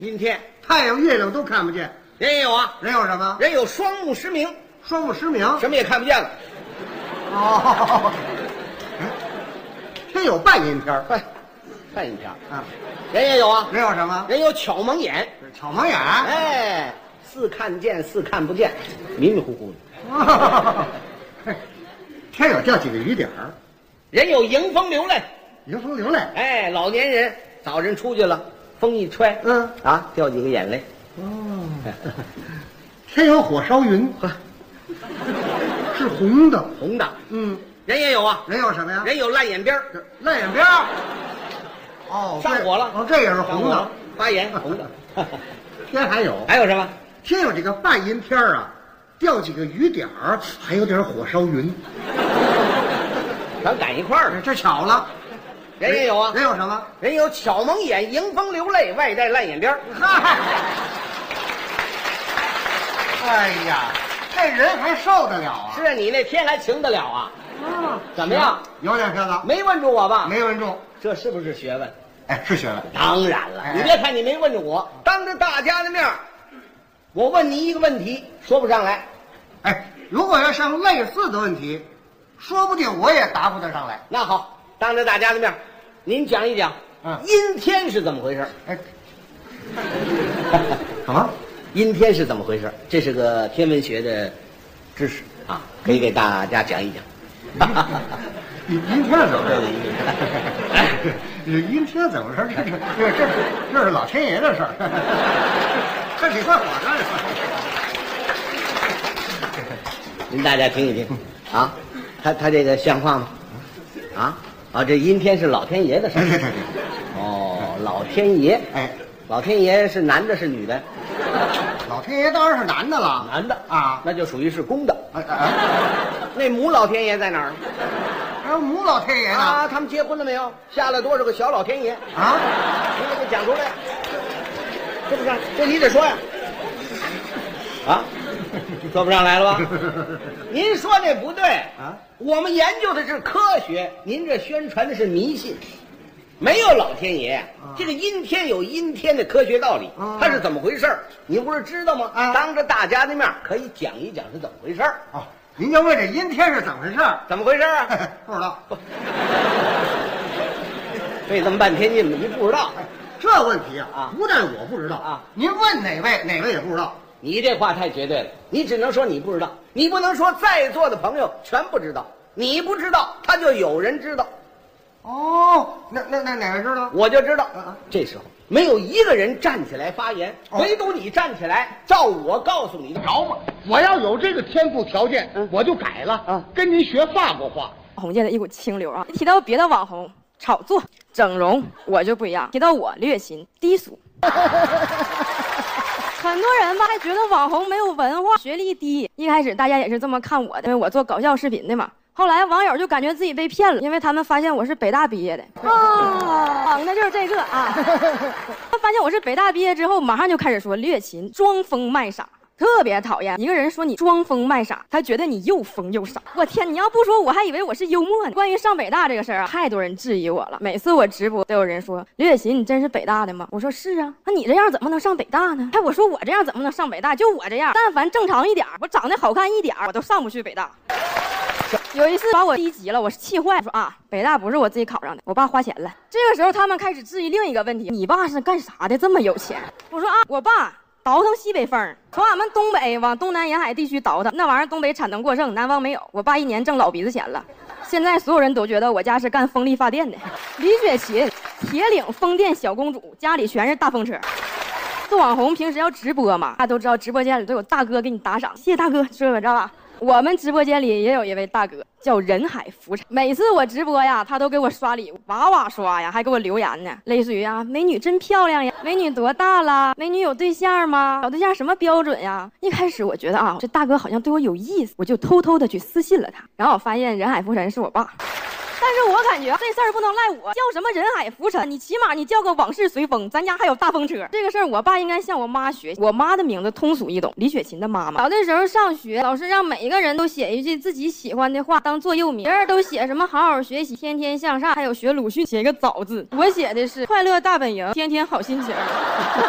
阴天， 太阳、月亮都看不见。 人也有啊， 人有什么？ 人有双目失明， 双目失明， 什么也看不见了。 哦，天有半阴天， 半阴天啊。 人也有啊， 人有什么？ 人有巧蒙眼， 巧蒙眼。 哎，似看见似看不见，迷迷糊糊的。 哦，天有掉几个雨点儿。 人有迎风流泪， 迎风流泪。 哎，老年人早晨出去了，风一吹，掉几个眼泪。 哦，天有火烧云，是红的， 红的。 嗯， 人也有啊， 人有什么呀？ 人有烂眼边儿， 烂眼边儿。哦， 上火了。 哦，这也是红的， 发炎，红的。 天还有什么？ 天有这个半阴天啊，掉几个雨点儿，还有点火烧云， 全赶一块儿了， 这巧了。 人也有啊， 人有什么？ 人有巧蒙眼，迎风流泪，外带烂眼边儿。 嗨，哎呀，这人还受得了啊？ 是啊，你那天还晴得了啊？怎么样？ 有点片子。 没问住我吧？ 没问住， 这是不是学问？ 哎，是学问。 当然了，你别看你没问住我，当着大家的面，我问你一个问题，说不上来。 哎，如果要像类似的问题，说不定我也答不得上来。 那好，当着大家的面，您讲一讲，阴天是怎么回事？ 哎，什么？ 阴天是怎么回事？这是个天文学的知识啊，可以给大家讲一讲。 阴天怎么回事？阴天怎么回事？这是老天爷的事儿。这几块火这是。 您大家听一听啊，他这个像话吗？这阴天是老天爷的事儿。 对。 哦，老天爷， 哎， 老天爷是男的是女的？ 老天爷当然是男的了。 男的啊， 那就属于是公的。 那母老天爷在哪儿？ 还有母老天爷呢？ 他们结婚了没有？下了多少个小老天爷？你给讲出来，是不是？这你得说呀。说不上来了吧？您说这不对啊！我们研究的是科学，您这宣传的是迷信。没有老天爷，这个阴天有阴天的科学道理，它是怎么回事？您不是知道吗？当着大家的面可以讲一讲是怎么回事。 您就问这阴天是怎么回事？ 怎么回事啊？ 不知道。 费这么半天劲，你不知道？ 这问题不但我不知道您问哪位也不知道。 你这话太绝对了，你只能说你不知道，你不能说在座的朋友全不知道。你不知道，他就有人知道。 那哪位知道？ 我就知道。这时候没有一个人站起来发言，唯独你站起来，照我告诉你的着吗？我要有这个天赋条件，我就改了跟您学法国话。 网红界的一股清流啊！提到别的网红炒作、整容，我就不一样。提到我略勤低俗。很多人吧还觉得网红没有文化、学历低。一开始大家也是这么看我的，因为我做搞笑视频的嘛。后来网友就感觉自己被骗了，因为他们发现我是北大毕业的。那就是这个啊。他发现我是北大毕业之后，马上就开始说略勤装疯卖傻。特别讨厌一个人说你装疯卖傻，他觉得你又疯又傻。我天，你要不说我还以为我是幽默呢。关于上北大这个事儿太多人质疑我了。每次我直播都有人说刘雪琴你真是北大的吗？我说是啊。那你这样怎么能上北大呢？我说我这样怎么能上北大？就我这样，但凡正常一点，我长得好看一点，我都上不去北大。有一次把我逼急了，我气坏了，说北大不是我自己考上的，我爸花钱了。这个时候他们开始质疑另一个问题，你爸是干啥的这么有钱？我说我爸倒腾西北风，从俺们东北往东南沿海地区倒腾，那玩意儿东北产能过剩，南方没有。我爸一年挣老鼻子钱了。现在所有人都觉得我家是干风力发电的。李雪琴，铁岭风电小公主，家里全是大风车。做网红平时要直播嘛，大家都知道直播间里都有大哥给你打赏，谢谢大哥，这个知道吧？我们直播间里也有一位大哥叫人海浮沉，每次我直播呀，他都给我刷礼物，哇哇刷呀，还给我留言呢，类似于美女真漂亮呀，美女多大了，美女有对象吗？找对象什么标准呀？一开始我觉得这大哥好像对我有意思，我就偷偷的去私信了他，然后我发现人海浮沉是我爸。但是我感觉这事儿不能赖我，叫什么人海浮沉，你起码你叫个往事随风，咱家还有大风车。这个事儿我爸应该向我妈学，我妈的名字通俗易懂，李雪琴的妈妈。小的时候上学，老师让每一个人都写一句自己喜欢的话当座右铭，别人都写什么好好学习、天天向上，还有学鲁迅写一个早字，我写的是快乐大本营，天天好心情。